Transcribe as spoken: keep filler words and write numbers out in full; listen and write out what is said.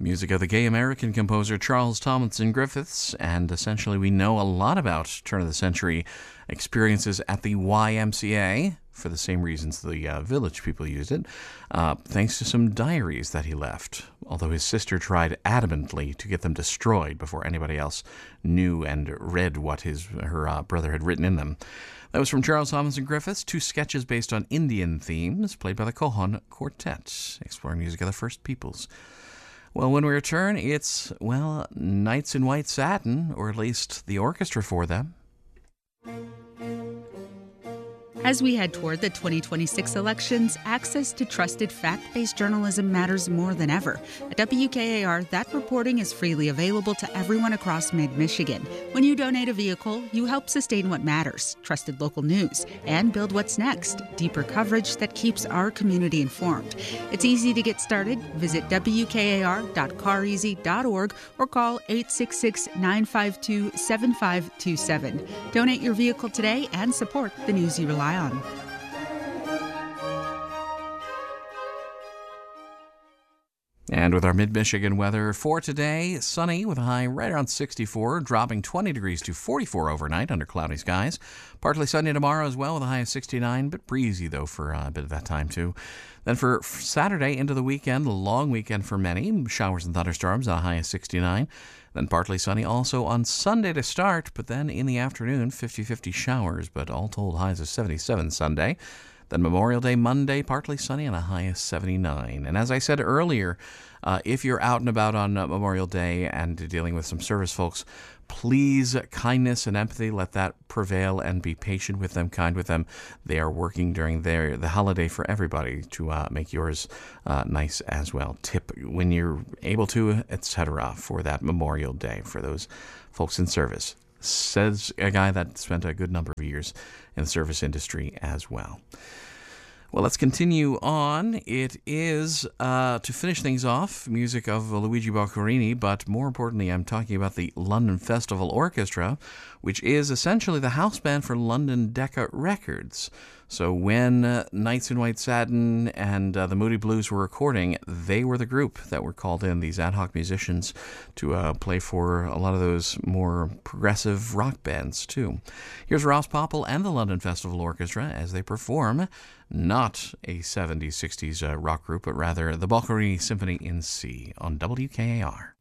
Music of the gay American composer Charles Tomlinson Griffiths, and essentially we know a lot about turn-of-the-century experiences at the Y M C A, for the same reasons the uh, Village people used it, uh, thanks to some diaries that he left, although his sister tried adamantly to get them destroyed before anybody else knew and read what his her uh, brother had written in them. That was from Charles Tomlinson Griffiths, two sketches based on Indian themes, played by the Cohon Quartet, exploring music of the First Peoples. Well, when we return, it's, well, Knights in White Satin, or at least the orchestra for them. As we head toward the twenty twenty-six elections, access to trusted fact-based journalism matters more than ever. At W K A R, that reporting is freely available to everyone across mid-Michigan. When you donate a vehicle, you help sustain what matters, trusted local news, and build what's next, deeper coverage that keeps our community informed. It's easy to get started. Visit W K A R dot car easy dot org or call eight six six, nine five two, seven five two seven. Donate your vehicle today and support the news you rely on. On. And with our mid-Michigan weather for today, sunny with a high right around sixty-four, dropping twenty degrees to forty-four overnight under cloudy skies. Partly sunny tomorrow as well with a high of sixty-nine, but breezy though for uh, a bit of that time too. Then for Saturday into the weekend, a long weekend for many, showers and thunderstorms at a high of sixty-nine. Then partly sunny also on Sunday to start, but then in the afternoon, fifty-fifty showers, but all told highs of seventy-seven Sunday. Then Memorial Day Monday, partly sunny and a high of seventy-nine. And as I said earlier, uh, if you're out and about on uh, Memorial Day and dealing with some service folks, please, kindness and empathy, let that prevail and be patient with them, kind with them. They are working during their the holiday for everybody to uh, make yours uh, nice as well. Tip when you're able to, et cetera, for that Memorial Day for those folks in service. Says a guy that spent a good number of years in the service industry as well. Well, let's continue on. It is, uh, to finish things off, music of Luigi Boccherini, but more importantly, I'm talking about the London Festival Orchestra, which is essentially the house band for London Decca Records. So when uh, Knights in White Satin and uh, the Moody Blues were recording, they were the group that were called in, these ad hoc musicians, to uh, play for a lot of those more progressive rock bands, too. Here's Ross Popple and the London Festival Orchestra as they perform not a seventies, sixties uh, rock group, but rather the Boccherini Symphony in C on W K A R.